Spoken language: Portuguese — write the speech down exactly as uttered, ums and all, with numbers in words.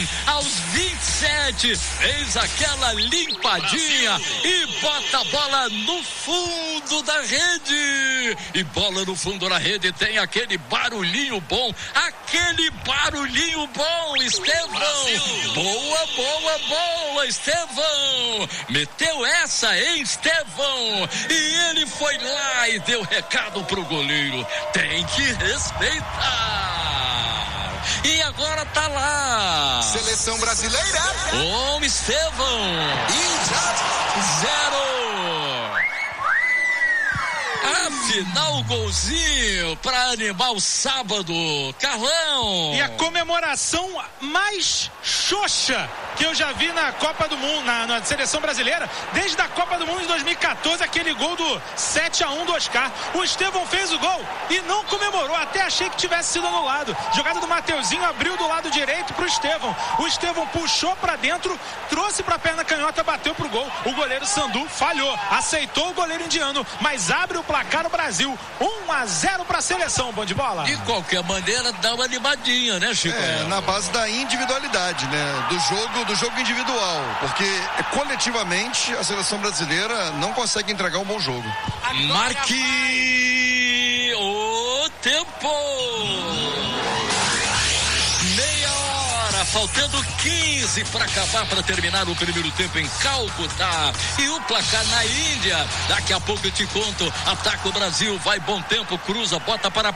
aos vinte e sete, fez aquela limpadinha e bota a bola no fundo da rede. E bola no fundo da rede tem aquele barulhinho bom, aquele barulhinho bom, Estevão. Brasil. Boa, boa, boa, Estevão. Meteu essa, hein, Estevão? E ele foi lá e deu recado pro goleiro. Tem que respeitar. E agora tá lá. Seleção brasileira. Bom, Estevão. E já. Zero. Afinal, golzinho pra animar o sábado. Carlão. E a comemoração mais xoxa que eu já vi na Copa do Mundo, na, na seleção brasileira, desde a Copa do Mundo de dois mil e quatorze, aquele gol do sete a um do Oscar. O Estevão fez o gol e não comemorou, até achei que tivesse sido anulado. Jogada do Mateuzinho, abriu do lado direito pro Estevão. O Estevão puxou pra dentro, trouxe pra perna canhota, bateu pro gol. O goleiro Sandu falhou, aceitou o goleiro indiano, mas abre o placar no Brasil. um a zero pra seleção, bom de bola. De qualquer maneira, dá uma animadinha, né, Chico? É, na base da individualidade, né? Do jogo, do jogo individual. Porque coletivamente a seleção brasileira não consegue entregar um bom jogo. Marque o tempo. Meia hora, faltando quinze para acabar, para terminar o primeiro tempo em Calcutá. E o placar na Índia, daqui a pouco eu te conto. Ataca o Brasil, vai bom tempo, cruza, bota para